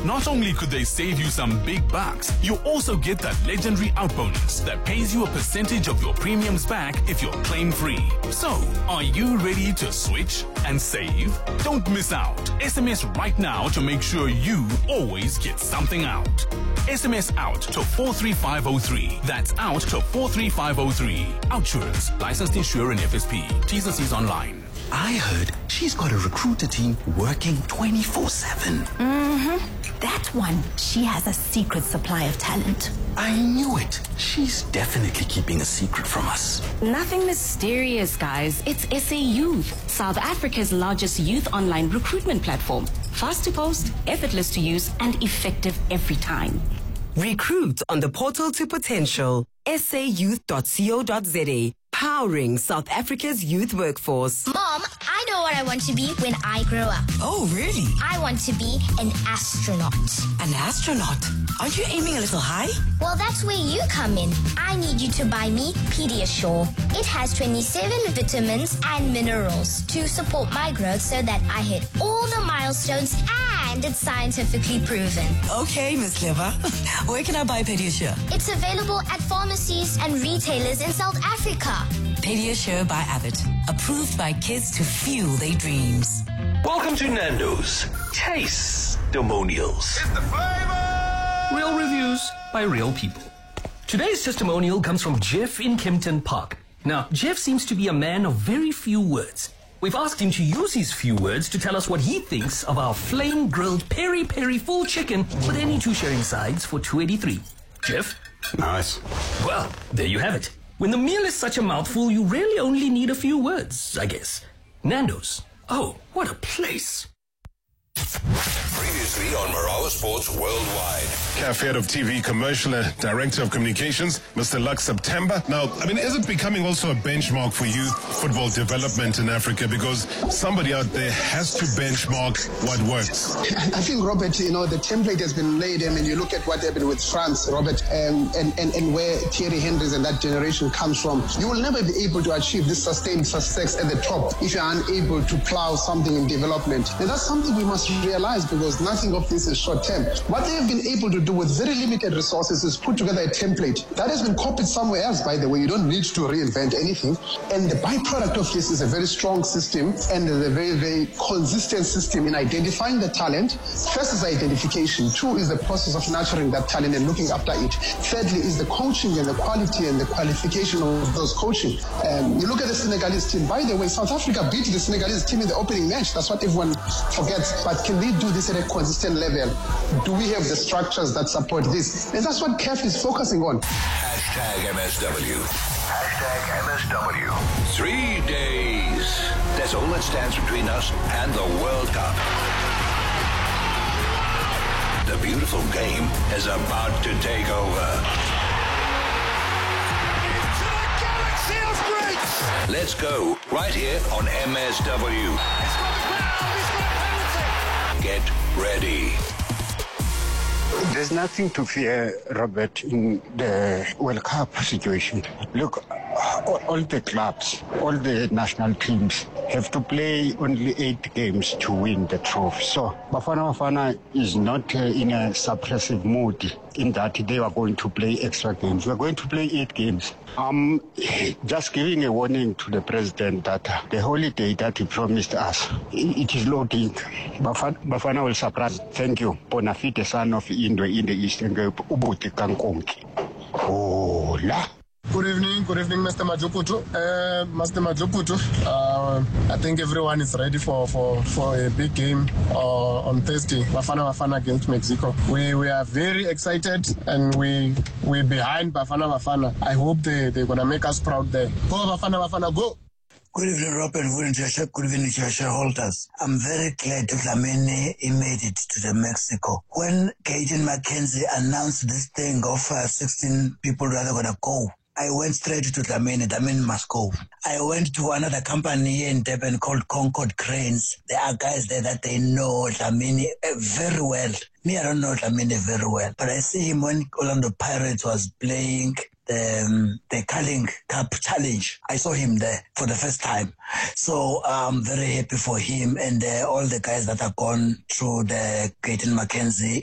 Not only could they save you some big bucks, you also get that legendary out bonus that pays you a percentage of your premiums back if you're claim-free. So, are you ready to switch and save? Don't miss out. SMS right now to make sure you always get something out. SMS out to 43503. That's out to 43503. Outsurance. Licensed insurer and FSP. T's and C's online. I heard she's got a recruiter team working 24/7. That one. She has a secret supply of talent. I knew it. She's definitely keeping a secret from us. Nothing mysterious, guys. It's SA Youth, South Africa's largest youth online recruitment platform. Fast to post, effortless to use, and effective every time. Recruit on the portal to potential. sayouth.co.za. Powering South Africa's youth workforce. Mom, I know what I want to be when I grow up. Oh, really? I want to be an astronaut. An astronaut? Aren't you aiming a little high? Well, that's where you come in. I need you to buy me Pediasure. It has 27 vitamins and minerals to support my growth so that I hit all the milestones, and it's scientifically proven. Okay, Miss Clever. Where can I buy Pediasure? It's available at pharmacies and retailers in South Africa. Pediasure by Abbott. Approved by kids to fuel their dreams. Welcome to Nando's Taste-Demonials. Real reviews by real people. Today's testimonial comes from Jeff in Kempton Park. Now, Jeff seems to be a man of very few words. We've asked him to use his few words to tell us what he thinks of our flame-grilled peri-peri full chicken with any two sharing sides for $2.83. Jeff? Nice. Well, there you have it. When the meal is such a mouthful, you really only need a few words, I guess. Nando's. Oh, what a place. Previously on Marawa Sports Worldwide. CAF head of TV commercial director of communications, Mr. Lux September. Now, is it becoming also a benchmark for youth football development in Africa? Because somebody out there has to benchmark what works. I think, Robert, the template has been laid. You look at what happened with France, Robert, and where Thierry Henrys and that generation comes from. You will never be able to achieve this sustained success at the top if you're unable to plow something in development. And that's something we must realize, because nothing of this is short term. What they have been able to do with very limited resources is put together a template that has been copied somewhere else, by the way. You don't need to reinvent anything. And the byproduct of this is a very strong system and a very, very consistent system in identifying the talent. First is identification. Two is the process of nurturing that talent and looking after it. Thirdly is the coaching and the quality and the qualification of those coaching. You look at the Senegalese team. By the way, South Africa beat the Senegalese team in the opening match. That's what everyone forgets. But can we do this at a consistent level? Do we have the structures that support this? And that's what CAF is focusing on. #MSW. #MSW. 3 days. That's all that stands between us and the World Cup. The beautiful game is about to take over. Into the galaxy of greats! Let's go right here on MSW. He's got the ground, he's got a penalty! Get ready. There's nothing to fear, Robert, in the World Cup situation. Look, all the clubs, all the national teams have to play only 8 games to win the trophy. So Bafana is not in a suppressive mood in that they are going to play extra games. We're going to play 8 games. Just giving a warning to the president that the holiday that he promised us, it is loading. Bafana will surprise. Thank you. Bonafide, son of Indwe in the East, and Ubuti Kankonki. Oh, la. Good evening, Mr. Majoputu. Mr. Majoputu, I think everyone is ready for a big game on Thursday, Bafana against Mexico. We are very excited and we're behind Bafana. I hope they're going to make us proud there. Go Bafana, go! Good evening, Robert. Good evening to your shareholders. I'm very glad Dlamini made it to the Mexico. When Caden McKenzie announced this thing of 16 people that are going to go, I went straight to Dlamini. Dlamini must go. I went to another company here in Durban called Concord Cranes. There are guys there that they know Dlamini very well. Me, I don't know Dlamini very well, but I see him when Orlando Pirates was playing the Carling Cup Challenge. I saw him there for the first time. So I'm very happy for him and all the guys that have gone through the Caden McKenzie